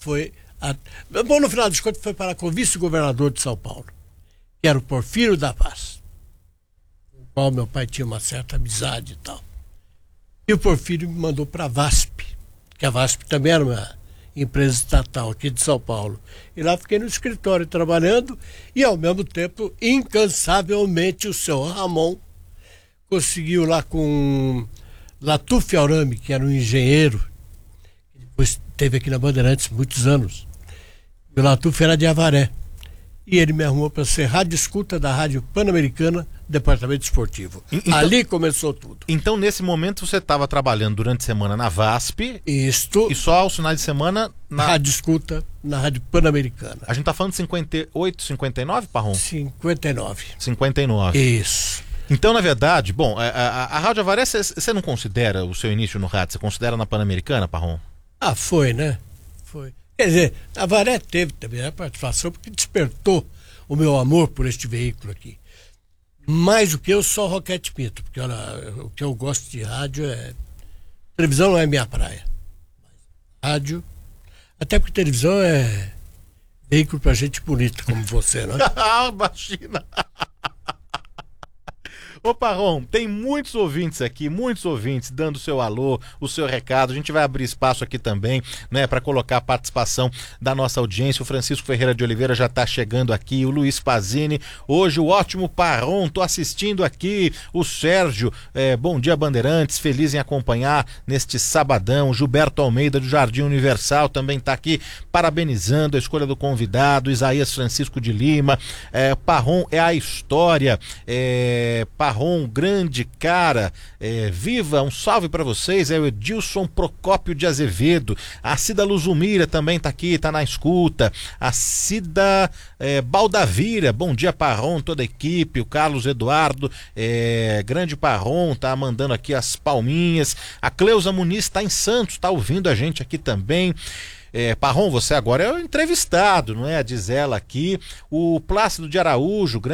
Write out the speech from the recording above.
Bom, no final das contas, foi para com o vice-governador de São Paulo, que era o Porfírio da Vaz, com o qual meu pai tinha uma certa amizade e tal. E o Porfírio me mandou para a VASP, que a VASP também era uma empresa estatal aqui de São Paulo. E lá fiquei no escritório trabalhando e, ao mesmo tempo, incansavelmente, o seu Ramon conseguiu lá com Latuf Aurami, que era um engenheiro, que depois esteve aqui na Bandeirantes muitos anos. E o Latuf era de Avaré. E ele me arrumou para ser rádio escuta da Rádio Pan-Americana, Departamento Esportivo. Então, ali começou tudo. Então, nesse momento, você estava trabalhando durante a semana na VASP. Isto. E só aos finais de semana na Rádio escuta na Rádio Pan-Americana. A gente está falando de 58, 59, Parrom? 59. 59. Isso. Então, na verdade, bom, a Rádio Avaré, você não considera o seu início no rádio? Você considera na Pan-Americana, Parrom? Ah, foi, né? Foi. Quer dizer, a Avaré teve também a participação porque despertou o meu amor por este veículo aqui. Mais do que eu, só Roquete Pinto, porque olha, o que eu gosto de rádio é... Televisão não é minha praia. Rádio, até porque televisão é veículo pra gente bonita como você, né? Imagina! Ô Parrom, tem muitos ouvintes aqui, dando o seu alô, o seu recado. A gente vai abrir espaço aqui também, né, para colocar a participação da nossa audiência. O Francisco Ferreira de Oliveira já está chegando aqui, o Luiz Pazini, hoje o ótimo Parrom, tô assistindo aqui, o Sérgio, bom dia Bandeirantes, feliz em acompanhar neste sabadão. Gilberto Almeida do Jardim Universal também está aqui, parabenizando a escolha do convidado. Isaías Francisco de Lima, Parrom é a história, Parrom, grande cara, viva, um salve para vocês. É o Edilson Procópio de Azevedo. A Cida Luzumira também tá aqui, tá na escuta. A Cida Baldavira, bom dia Parrom, toda a equipe. O Carlos Eduardo, grande Parrom, tá mandando aqui as palminhas. A Cleusa Muniz tá em Santos, tá ouvindo a gente aqui também. Parrom, você agora é o entrevistado, não é? Diz ela aqui. O Plácido de Araújo,